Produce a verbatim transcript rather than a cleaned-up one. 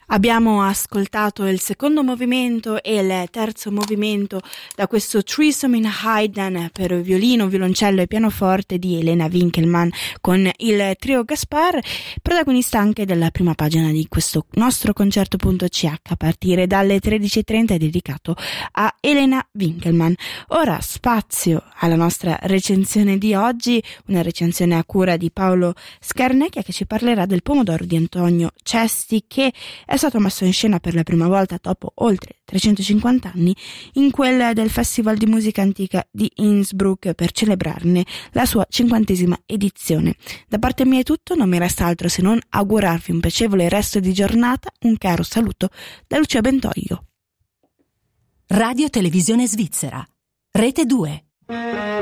Abbiamo ascoltato il secondo movimento e il terzo movimento da questo Threesome in Haydn per violino, violoncello e pianoforte di Elena Winkelmann con il trio Gaspar, protagonista anche della prima pagina di questo nostro concerto.ch a partire dalle tredici e trenta è dedicato a Elena Winkelmann. Ora spazio alla nostra recensione di oggi, una recensione a cura di Paolo Scarnecchia che ci parlerà del Pomodoro di Antonio Cesti, che è stato messo in scena per la prima volta dopo oltre trecentocinquanta anni in quel del Festival di Musica Antica di Innsbruck per celebrarne la sua cinquantesima edizione. Da parte mia è tutto, non mi resta altro se non augurarvi un piacevole resto di giornata, un caro saluto da Lucia Bentoio. Radio Televisione Svizzera, Rete due.